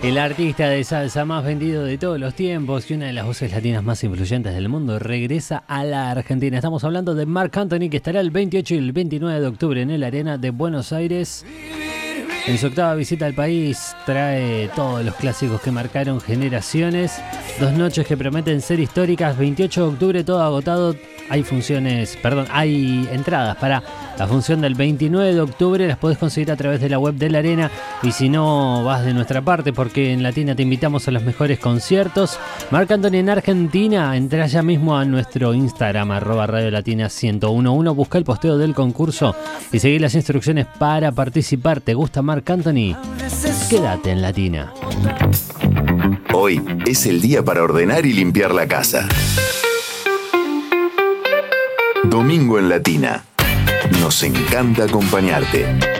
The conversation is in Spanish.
El artista de salsa más vendido de todos los tiempos y una de las voces latinas más influyentes del mundo regresa a la Argentina. Estamos hablando de Marc Anthony, que estará el 28 y el 29 de octubre en el Arena de Buenos Aires. En su octava visita al país trae todos los clásicos que marcaron generaciones. 2 noches que prometen ser históricas. 28 de octubre, todo agotado. Hay entradas para la función del 29 de octubre. Las podés conseguir a través de la web de la Arena. Y si no, vas de nuestra parte, porque en Latina te invitamos a los mejores conciertos. Marc Anthony en Argentina. Entrá ya mismo a nuestro Instagram, @Radio Latina 1011. Busca el posteo del concurso y seguí las instrucciones para participar. ¿Te gusta Marc Anthony? Quédate en Latina. Hoy es el día para ordenar y limpiar la casa. Domingo en Latina. Nos encanta acompañarte.